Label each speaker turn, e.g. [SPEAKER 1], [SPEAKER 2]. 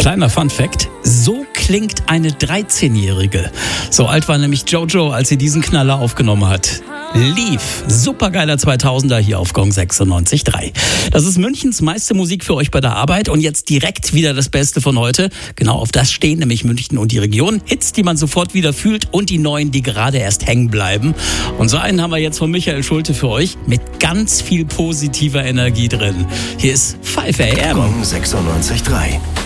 [SPEAKER 1] Kleiner Fun-Fact, so klingt eine 13-Jährige. So alt war nämlich Jojo, als sie diesen Knaller aufgenommen hat. Lief. Supergeiler 2000er hier auf Gong 96.3. Das ist Münchens meiste Musik für euch bei der Arbeit und jetzt direkt wieder das Beste von heute. Genau auf das stehen nämlich München und die Region. Hits, die man sofort wieder fühlt und die neuen, die gerade erst hängen bleiben. Und so einen haben wir jetzt von Michael Schulte für euch mit ganz viel positiver Energie drin. Hier ist 5 AM.
[SPEAKER 2] Gong 96.3.